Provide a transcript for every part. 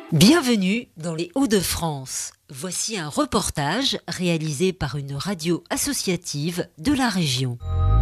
Bienvenue dans les Hauts-de-France. Voici un reportage réalisé par une radio associative de la région.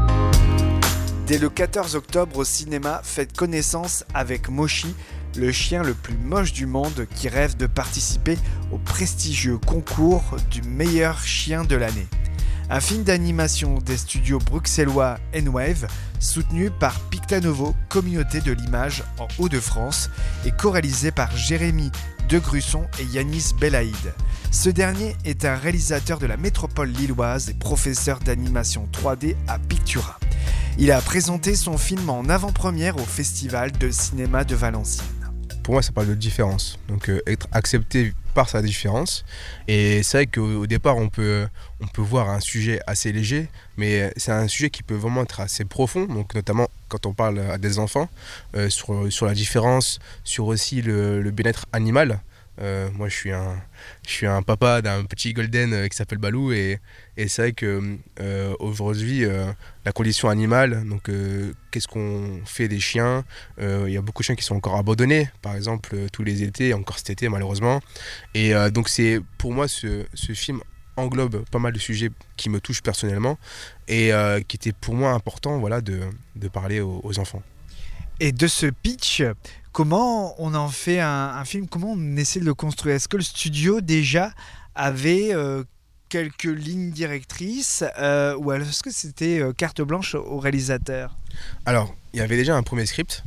Dès le 14 octobre au cinéma, faites connaissance avec Moshi, le chien le plus moche du monde qui rêve de participer au prestigieux concours du meilleur chien de l'année. Un film d'animation des studios bruxellois N-Wave, soutenu par Pictanovo, communauté de l'image en Hauts-de-France, et co-réalisé par Jérémy Degrusson et Yanis Belaïd. Ce dernier est un réalisateur de la métropole lilloise et professeur d'animation 3D à Pictura. Il a présenté son film en avant-première au Festival de cinéma de Valenciennes. Pour moi, ça parle de différence, donc être accepté par sa différence. Et c'est vrai qu'au départ, on peut voir un sujet assez léger, mais c'est un sujet qui peut vraiment être assez profond, donc notamment quand on parle à des enfants, sur la différence, sur aussi le bien-être animal. Moi, je suis un papa d'un petit golden qui s'appelle Balou, et c'est vrai que aujourd'hui, la condition animale, donc qu'est-ce qu'on fait des chiens, il y a beaucoup de chiens qui sont encore abandonnés, par exemple tous les étés, encore cet été malheureusement, et donc c'est pour moi ce film englobe pas mal de sujets qui me touchent personnellement et qui était pour moi important, voilà, de parler aux enfants. Et de ce pitch, comment on en fait un film, comment on essaie de le construire? Est-ce que le studio déjà avait quelques lignes directrices ou est-ce que c'était carte blanche au réalisateur? Alors, il y avait déjà un premier script,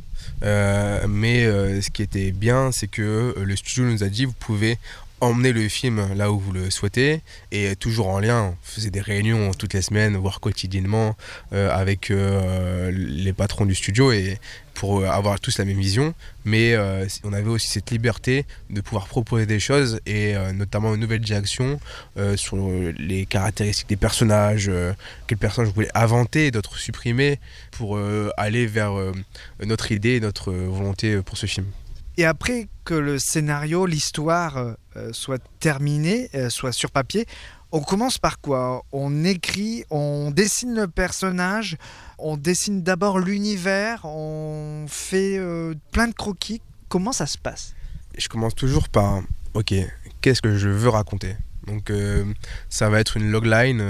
mais ce qui était bien, c'est que le studio nous a dit vous pouvez emmener le film là où vous le souhaitez, et toujours en lien, on faisait des réunions toutes les semaines, voire quotidiennement avec les patrons du studio, et pour avoir tous la même vision, mais on avait aussi cette liberté de pouvoir proposer des choses, et notamment une nouvelle direction sur les caractéristiques des personnages, quels personnages vous voulez inventer, d'autres supprimer, pour aller vers notre idée, notre volonté pour ce film. Et après que le scénario, l'histoire soit terminée, soit sur papier, on commence par quoi? On écrit, on dessine le personnage, on dessine d'abord l'univers, on fait plein de croquis. Comment ça se passe? Je commence toujours par, ok, qu'est-ce que je veux raconter? Donc ça va être une logline,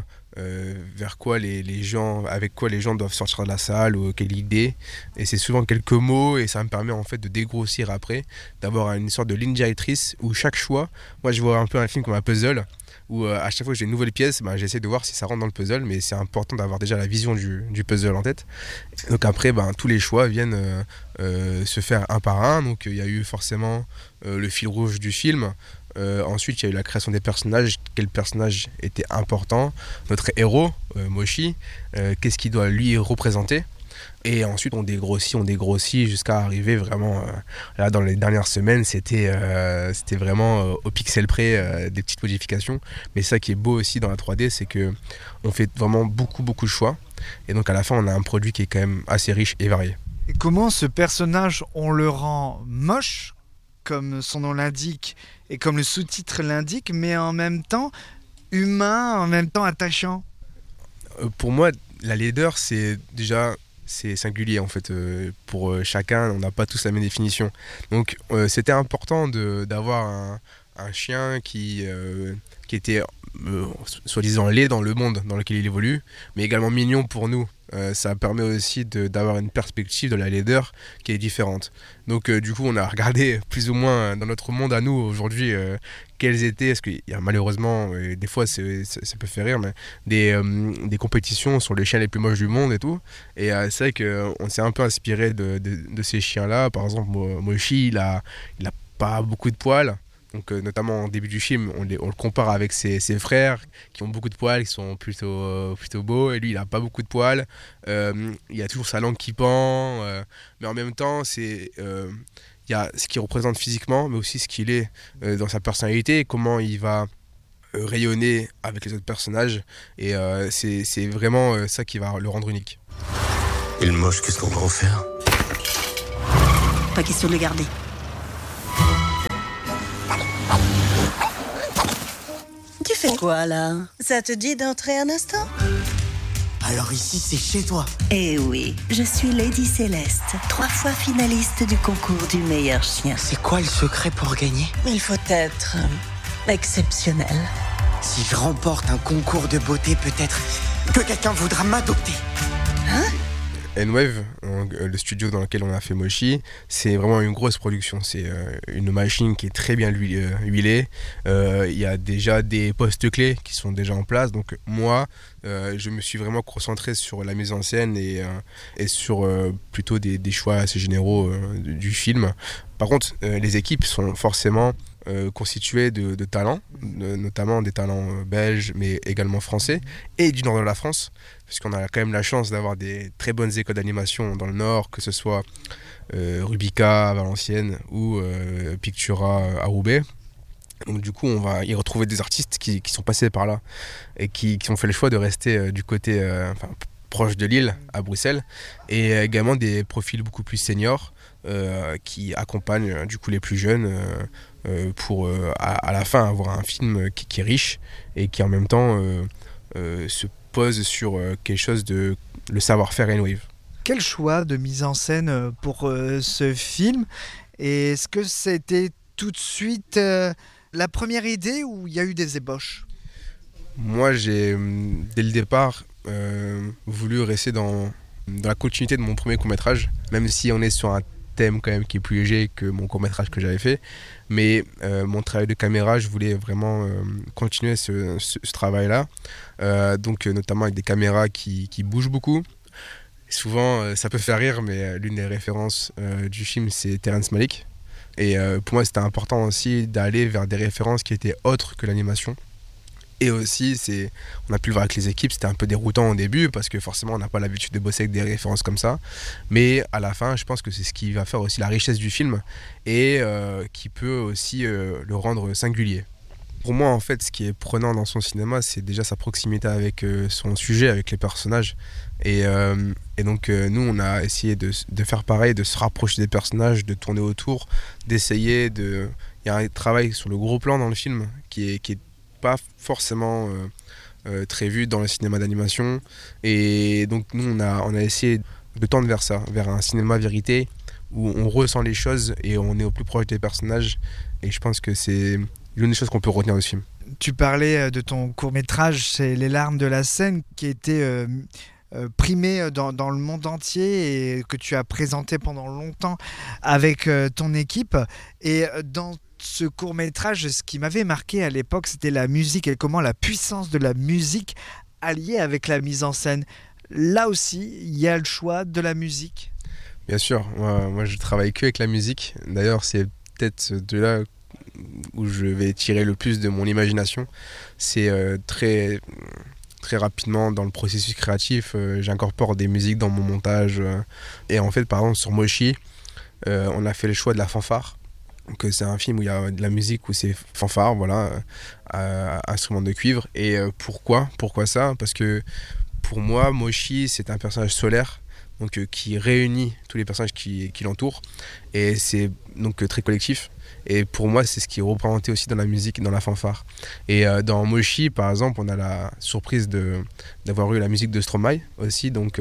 vers quoi les gens, avec quoi les gens doivent sortir de la salle, ou quelle idée, et c'est souvent quelques mots, et ça me permet en fait de dégrossir après, d'avoir une sorte de ligne directrice où chaque choix, moi je vois un peu un film comme un puzzle, où à chaque fois que j'ai une nouvelle pièce, j'essaie de voir si ça rentre dans le puzzle, mais c'est important d'avoir déjà la vision du puzzle en tête. Donc après tous les choix viennent se faire un par un. Donc il y a eu forcément le fil rouge du film. Ensuite, il y a eu la création des personnages. Quel personnage était important? Notre héros, Moshi, qu'est-ce qu'il doit lui représenter? Et ensuite, on dégrossit jusqu'à arriver vraiment... là, dans les dernières semaines, c'était vraiment au pixel près, des petites modifications. Mais ça qui est beau aussi dans la 3D, c'est qu'on fait vraiment beaucoup de choix. Et donc, à la fin, on a un produit qui est quand même assez riche et varié. Et comment ce personnage, on le rend moche, comme son nom l'indique et comme le sous-titre l'indique, mais en même temps humain, en même temps attachant? Pour moi, la laideur, c'est singulier en fait. Pour chacun, on n'a pas tous la même définition. Donc c'était important d'avoir un chien qui était soi-disant laid dans le monde dans lequel il évolue, mais également mignon pour nous. Ça permet aussi d'avoir une perspective de la laideur qui est différente. Donc du coup on a regardé plus ou moins dans notre monde à nous aujourd'hui quelles étaient, parce qu'il y a malheureusement, des fois ça peut faire rire, mais des compétitions sur les chiens les plus moches du monde et tout. Et c'est vrai qu'on s'est un peu inspiré de ces chiens-là. Par exemple, Moshi, il a pas beaucoup de poils. Donc notamment au début du film, on le compare avec ses frères qui ont beaucoup de poils, qui sont plutôt beaux, et lui il a pas beaucoup de poils. Il a toujours sa langue qui pend, mais en même temps il y a ce qu'il représente physiquement, mais aussi ce qu'il est dans sa personnalité, comment il va rayonner avec les autres personnages, et c'est vraiment ça qui va le rendre unique. Et le moche, qu'est-ce qu'on va en faire? Pas question de le garder. Tu fais quoi là? Ça te dit d'entrer un instant? Pas Alors ici, c'est chez toi. Eh oui, je suis Lady Céleste, 3 fois finaliste du concours du meilleur chien. C'est quoi le secret pour gagner? Il faut être exceptionnel. Si je remporte un concours de beauté, peut-être que quelqu'un voudra m'adopter. Hein? N-Wave, le studio dans lequel on a fait Moshi, c'est vraiment une grosse production. C'est une machine qui est très bien huilée. Il y a déjà des postes clés qui sont déjà en place. Donc moi, je me suis vraiment concentré sur la mise en scène et sur plutôt des choix assez généraux du film. Par contre, les équipes sont forcément constituées de talents, notamment des talents belges, mais également français, et du nord de la France, puisqu'on a quand même la chance d'avoir des très bonnes écoles d'animation dans le nord, que ce soit Rubica à Valenciennes ou Pictura à Roubaix. Donc du coup, on va y retrouver des artistes qui sont passés par là et qui ont fait le choix de rester du côté proche de Lille, à Bruxelles, et également des profils beaucoup plus seniors qui accompagnent du coup les plus jeunes pour à la fin avoir un film qui est riche et qui en même temps se pose sur quelque chose de le savoir-faire N-Wave. Quel choix de mise en scène pour ce film? Et est-ce que c'était tout de suite la première idée ou il y a eu des ébauches? Moi, j'ai dès le départ voulu rester dans la continuité de mon premier court-métrage, même si on est sur un thème quand même qui est plus léger que mon court-métrage que j'avais fait. Mais mon travail de caméra, je voulais vraiment continuer ce travail-là. Donc notamment avec des caméras qui bougent beaucoup. Souvent, ça peut faire rire, mais l'une des références du film, c'est Terrence Malick. Et pour moi, c'était important aussi d'aller vers des références qui étaient autres que l'animation. Et aussi, on a pu le voir avec les équipes, c'était un peu déroutant au début parce que forcément on n'a pas l'habitude de bosser avec des références comme ça. Mais à la fin, je pense que c'est ce qui va faire aussi la richesse du film et qui peut aussi le rendre singulier. Pour moi, en fait, ce qui est prenant dans son cinéma, c'est déjà sa proximité avec son sujet, avec les personnages. Et donc, nous, on a essayé de faire pareil, de se rapprocher des personnages, de tourner autour, d'essayer de... Il y a un travail sur le gros plan dans le film qui est pas forcément très vu dans le cinéma d'animation. Et donc, nous, on a essayé de tendre vers ça, vers un cinéma vérité, où on ressent les choses et on est au plus proche des personnages. Et je pense que c'est l'une des choses qu'on peut retenir de ce film. Tu parlais de ton court-métrage, c'est Les larmes de la Seine, qui était primé dans le monde entier et que tu as présenté pendant longtemps avec ton équipe. Et dans ce court-métrage, ce qui m'avait marqué à l'époque, c'était la musique et comment la puissance de la musique alliée avec la mise en scène. Là aussi, il y a le choix de la musique. Bien sûr, moi je travaille que avec la musique. D'ailleurs, c'est peut-être de là où je vais tirer le plus de mon imagination. C'est très rapidement dans le processus créatif, j'incorpore des musiques dans mon montage. Et en fait, par exemple, sur Moshi, on a fait le choix de la fanfare. Donc, c'est un film où il y a de la musique, où c'est fanfare, voilà, instrument de cuivre. Et pourquoi ça? Parce que pour moi, Moshi, c'est un personnage solaire, donc qui réunit tous les personnages qui l'entourent. Et c'est donc très collectif. Et pour moi, c'est ce qui est représenté aussi dans la musique, dans la fanfare. Et dans Moshi, par exemple, on a la surprise d'avoir eu la musique de Stromae aussi, donc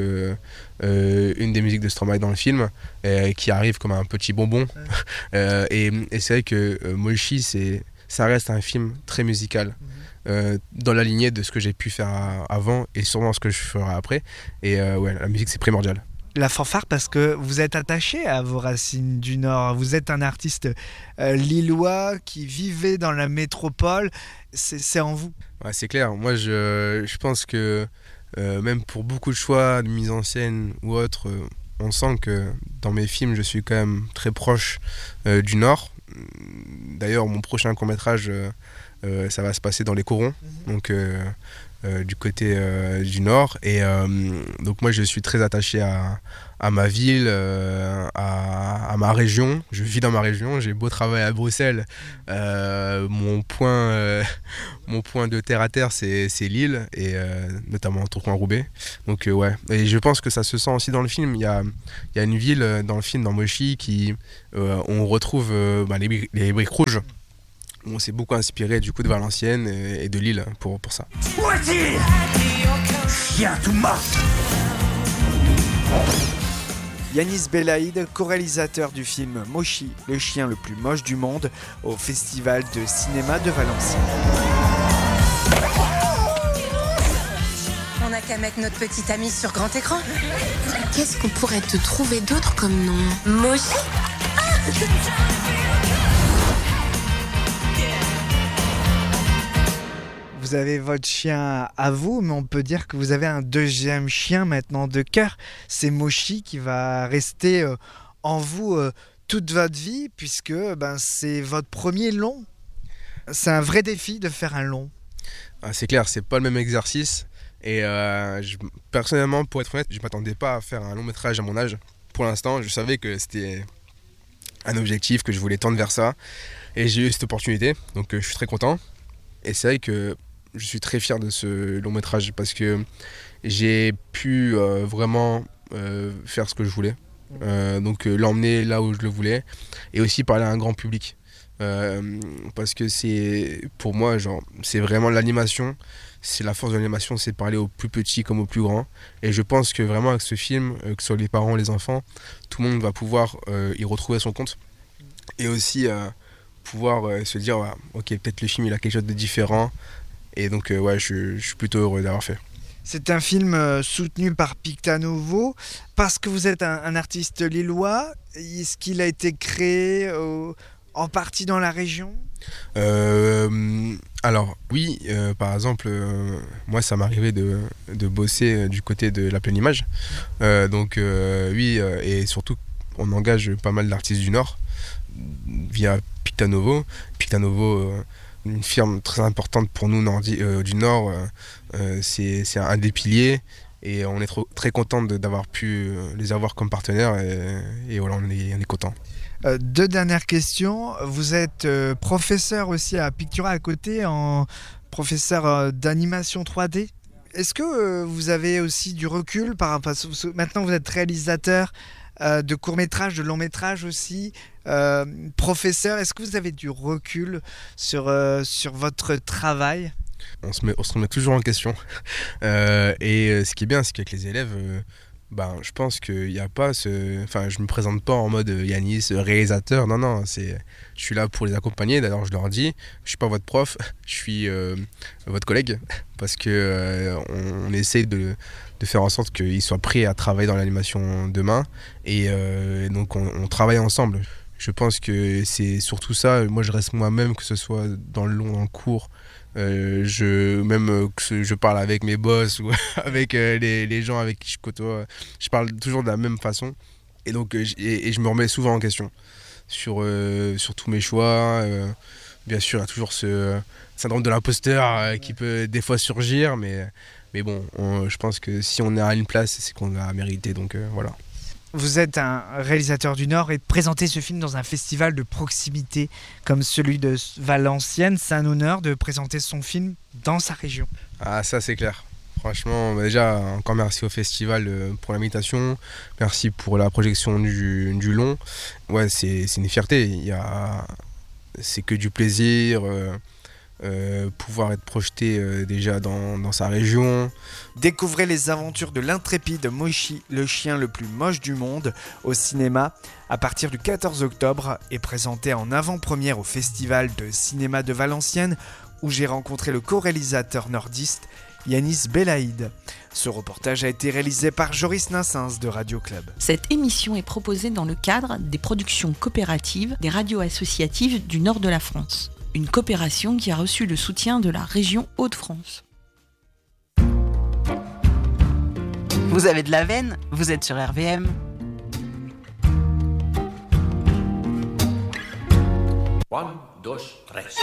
une des musiques de Stromae dans le film, qui arrive comme un petit bonbon. Et c'est vrai que Moshi, ça reste un film très musical, dans la lignée de ce que j'ai pu faire avant et sûrement ce que je ferai après. Et ouais, la musique, c'est primordial. La fanfare, parce que vous êtes attaché à vos racines du Nord. Vous êtes un artiste lillois qui vivait dans la métropole. C'est en vous. Ouais, c'est clair. Moi, je pense que même pour beaucoup de choix de mise en scène ou autre, on sent que dans mes films, je suis quand même très proche du Nord. D'ailleurs, mon prochain court-métrage, ça va se passer dans les Corons. Donc... du côté du Nord, et donc moi je suis très attaché à ma ville, à ma région. Je vis dans ma région, j'ai beau travailler à Bruxelles, mon point de terre à terre c'est Lille, et notamment Tourcoing-Roubaix. Donc ouais, et je pense que ça se sent aussi dans le film. Il y a une ville dans le film, dans Moshi, qui on retrouve les briques rouges. On s'est beaucoup inspiré du coup de Valenciennes et de Lille pour ça. chien tout mort. Yanis Belaïd, co-réalisateur du film Moshi, le chien le plus moche du monde, au Festival de cinéma de Valenciennes. On n'a qu'à mettre notre petite amie sur grand écran. Qu'est-ce qu'on pourrait te trouver d'autre comme nom? Moshi. Vous avez votre chien à vous, mais on peut dire que vous avez un deuxième chien maintenant de cœur. C'est Moshi qui va rester en vous toute votre vie, puisque c'est votre premier long. C'est un vrai défi de faire un long. Ah, c'est clair, c'est pas le même exercice. Et personnellement, pour être honnête, je m'attendais pas à faire un long métrage à mon âge. Pour l'instant, je savais que c'était un objectif, que je voulais tendre vers ça. Et j'ai eu cette opportunité, donc je suis très content. Et c'est vrai que je suis très fier de ce long métrage parce que j'ai pu vraiment faire ce que je voulais. Donc l'emmener là où je le voulais et aussi parler à un grand public. Parce que pour moi, c'est vraiment l'animation. C'est la force de l'animation, c'est parler aux plus petits comme aux plus grands. Et je pense que vraiment avec ce film, que ce soit les parents, les enfants, tout le monde va pouvoir y retrouver son compte. Et aussi pouvoir se dire, ok, peut-être le film il a quelque chose de différent. Et donc je suis plutôt heureux d'avoir fait. C'est un film soutenu par Pictanovo. Parce que vous êtes un artiste lillois, est-ce qu'il a été créé en partie dans la région ? Alors oui, par exemple, moi ça m'arrivait de bosser du côté de la Pleine Image. Oui, et surtout on engage pas mal d'artistes du Nord via Pictanovo. Pictanovo, une firme très importante pour nous du Nord, c'est un des piliers. Et on est très content d'avoir pu les avoir comme partenaires et voilà, on est content. Deux dernières questions. Vous êtes professeur aussi à Pictura à côté, professeur d'animation 3D. Est-ce que vous avez aussi du recul maintenant vous êtes réalisateur de court-métrage, de long-métrage aussi, professeur, est-ce que vous avez du recul sur votre travail ? On se remet toujours en question. Et ce qui est bien, c'est qu'avec les élèves, je pense qu'il n'y a pas Enfin, je ne me présente pas en mode Yanis, réalisateur. Non, je suis là pour les accompagner. D'ailleurs, je leur dis, je ne suis pas votre prof, je suis votre collègue. Parce qu'on essaie de faire en sorte qu'ils soient prêts à travailler dans l'animation demain. Et donc, on travaille ensemble. Je pense que c'est surtout ça. Moi, je reste moi-même, que ce soit dans le long, dans le court. Que je parle avec mes boss ou avec les gens avec qui je côtoie, je parle toujours de la même façon et donc je me remets souvent en question sur tous mes choix. Bien sûr, il y a toujours ce syndrome de l'imposteur qui peut des fois surgir, mais bon, je pense que si on est à une place, c'est qu'on a mérité, donc voilà. Vous êtes un réalisateur du Nord et présenter ce film dans un festival de proximité comme celui de Valenciennes, c'est un honneur de présenter son film dans sa région. Ah, ça c'est clair. Franchement, déjà, encore merci au festival pour l'invitation. Merci pour la projection du long. Ouais, c'est une fierté. C'est que du plaisir. Pouvoir être projeté déjà dans sa région. Découvrez les aventures de l'intrépide Moshi, le chien le plus moche du monde, au cinéma à partir du 14 octobre et présenté en avant-première au Festival de cinéma de Valenciennes où j'ai rencontré le co-réalisateur nordiste Yanis Belaïd. Ce reportage a été réalisé par Joris Nassens de Radio Club. Cette émission est proposée dans le cadre des productions coopératives des radios associatives du nord de la France. Une coopération qui a reçu le soutien de la région Hauts-de-France. Vous avez de la veine ? Vous êtes sur RVM. One, dos, tres.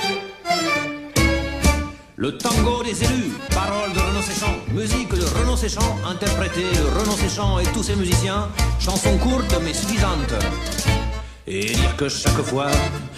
Le tango des élus, paroles de Renaud Séchant, musique de Renaud Séchant, interprété de Renaud Séchant et tous ses musiciens, chanson courte mais suffisante. Et dire que chaque fois